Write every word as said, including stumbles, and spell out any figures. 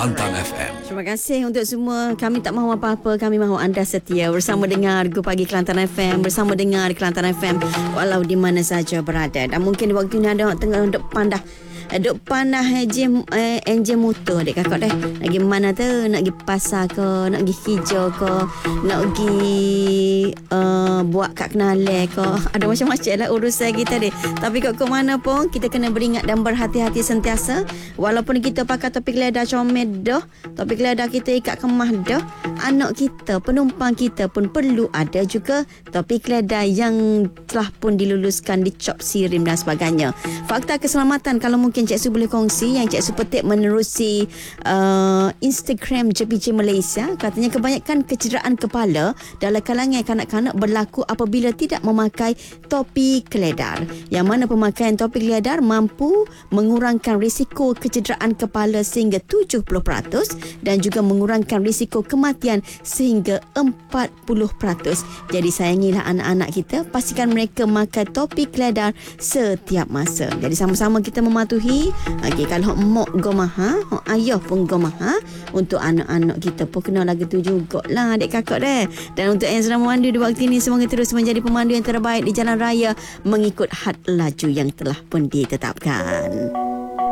Kelantan F M. Terima kasih untuk semua. Kami tak mahu apa-apa. Kami mahu anda setia bersama dengar Go Pagi Kelantan F M, bersama dengar Kelantan F M walau di mana saja berada. Dan mungkin waktu ni ada orang tengah duk pandah duk pandah enjin eh, enjin motor dek kakak deh. Nak pergi mana tu? Nak pergi pasar ke, nak pergi hijau ke, nak pergi uh, buat kad kenale ke. Ada macam-macam lah urusan kita deh. Tapi kat ke mana pun kita kena beringat dan berhati-hati sentiasa. Walaupun kita pakai topi keledar comel dah, topi keledar kita ikat kemah dah, anak kita, penumpang kita pun perlu ada juga topi keledar yang telah pun diluluskan, dicop sirim dan sebagainya. Fakta keselamatan kalau mungkin Cik Su boleh kongsi yang Cik Su petik menerusi uh, Instagram J P J Malaysia, katanya kebanyakan kecederaan kepala dalam kalangan kanak-kanak berlaku apabila tidak memakai topi keledar. Yang mana pemakaian topi keledar mampu mengurangkan risiko kecederaan kepala sehingga tujuh puluh peratus dan juga mengurangkan risiko kematian sehingga empat puluh peratus. Jadi sayangilah anak-anak kita, pastikan mereka memakai topi keledar setiap masa. Jadi sama-sama kita mematuhi. Okey, kalau mak gomaha, ayah pun gomaha, untuk anak-anak kita pun kena lagu tu jugalah adik kakak deh. Dan untuk yang sedang memandu di waktu ini, semoga terus menjadi pemandu yang terbaik di jalan raya mengikut had laju yang telah pun ditetapkan.